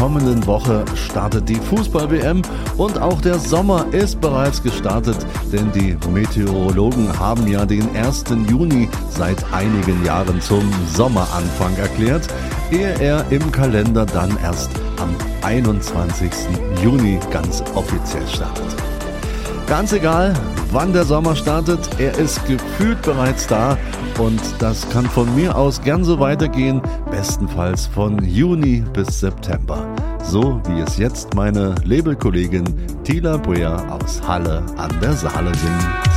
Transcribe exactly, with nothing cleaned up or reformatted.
kommenden Woche startet die Fußball-W M und auch der Sommer ist bereits gestartet, denn die Meteorologen haben ja den ersten Juni seit einigen Jahren zum Sommeranfang erklärt, ehe er im Kalender dann erst am einundzwanzigsten Juni ganz offiziell startet. Ganz egal, wann der Sommer startet, er ist gefühlt bereits da und das kann von mir aus gern so weitergehen, bestenfalls von Juni bis September. So wie es jetzt meine Labelkollegin Tila Brea aus Halle an der Saale singt.